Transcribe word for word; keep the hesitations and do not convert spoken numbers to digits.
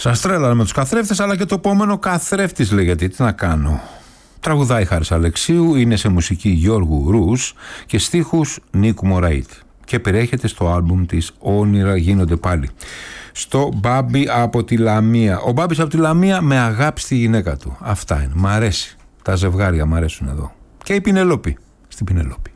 Σας τρέλανα με τους καθρέφτες, αλλά και το επόμενο καθρέφτης λέγεται. Τι να κάνω. Τραγουδάει Χάρης Αλεξίου, είναι σε μουσική Γιώργου Ρους και στίχους Νίκου Μωραΐτ. Και περιέχεται στο άλμπουμ της Όνειρα γίνονται πάλι. Στο Μπάμπη από τη Λαμία. Ο Μπάμπης από τη Λαμία με αγάπη στη γυναίκα του. Αυτά είναι. Μ' αρέσει. Τα ζευγάρια μ' αρέσουν εδώ. Και η Πινελόπη. Στην Πινελόπη.